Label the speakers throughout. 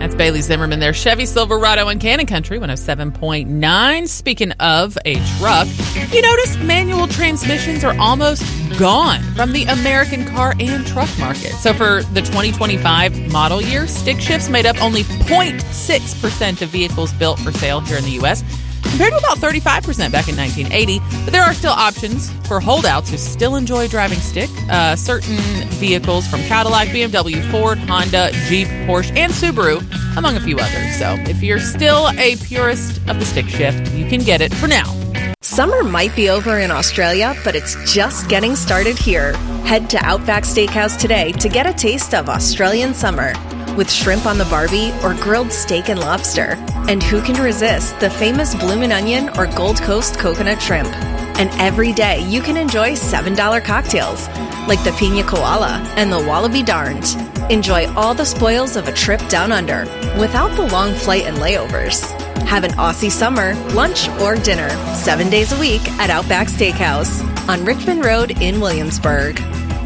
Speaker 1: That's Bailey Zimmerman there. Chevy Silverado and Cannon Country 107.9. Speaking of a truck, you notice manual transmissions are almost gone from the American car and truck market. So for the 2025 model year, stick shifts made up only 0.6% of vehicles built for sale here in the U.S., compared to about 35% back in 1980. But there are still options for holdouts who still enjoy driving stick. Certain vehicles from Cadillac, BMW, Ford, Honda, Jeep, Porsche, and Subaru, among a few others. So if you're still a purist of the stick shift, you can get it for now.
Speaker 2: Summer might be over in Australia, but it's just getting started here. Head to Outback Steakhouse today to get a taste of Australian summer, with shrimp on the Barbie or grilled steak and lobster. And who can resist the famous Bloomin' Onion or Gold Coast coconut shrimp? And every day you can enjoy $7 cocktails, like the Pina Koala and the Wallaby Darned. Enjoy all the spoils of a trip down under, without the long flight and layovers. Have an Aussie summer, lunch or dinner, 7 days a week at Outback Steakhouse on Richmond Road in Williamsburg.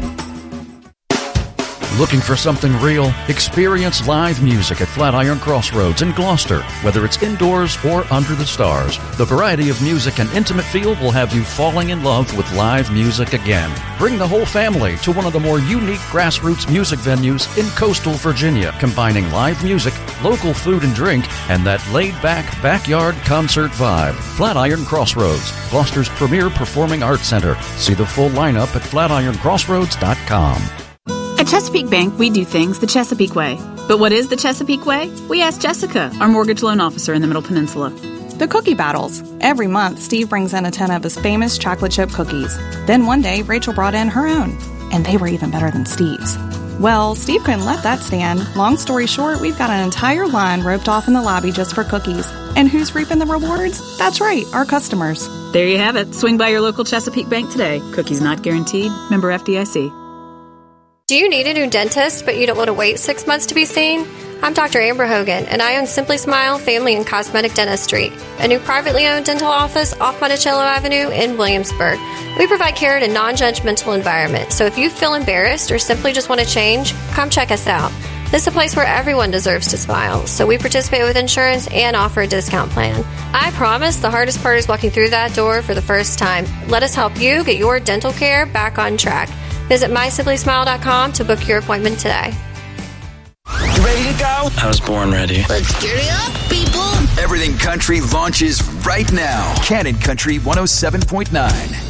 Speaker 3: Looking for something real? Experience live music at Flatiron Crossroads in Gloucester. Whether it's indoors or under the stars, the variety of music and intimate feel will have you falling in love with live music again. Bring the whole family to one of the more unique grassroots music venues in coastal Virginia, combining live music, local food and drink, and that laid-back backyard concert vibe. Flatiron Crossroads, Gloucester's premier performing arts center. See the full lineup at flatironcrossroads.com.
Speaker 4: At Chesapeake Bank, we do things the Chesapeake way. But what is the Chesapeake way? We asked Jessica, our mortgage loan officer in the Middle Peninsula.
Speaker 5: The cookie battles. Every month, Steve brings in a tin of his famous chocolate chip cookies. Then one day, Rachel brought in her own. And they were even better than Steve's. Well, Steve couldn't let that stand. Long story short, we've got an entire line roped off in the lobby just for cookies. And who's reaping the rewards? That's right, our customers.
Speaker 4: There you have it. Swing by your local Chesapeake Bank today. Cookies not guaranteed. Member FDIC.
Speaker 6: Do you need a new dentist, but you don't want to wait 6 months to be seen? I'm Dr. Amber Hogan, and I own Simply Smile Family and Cosmetic Dentistry, a new privately owned dental office off Monticello Avenue in Williamsburg. We provide care in a non-judgmental environment, so if you feel embarrassed or simply just want to change, come check us out. This is a place where everyone deserves to smile, so we participate with insurance and offer a discount plan. I promise the hardest part is walking through that door for the first time. Let us help you get your dental care back on track. Visit mysimplysmile.com to book your appointment today.
Speaker 7: You ready to go?
Speaker 8: I was born ready.
Speaker 7: Let's get it up, people. Everything Country launches right now. Cannon Country 107.9.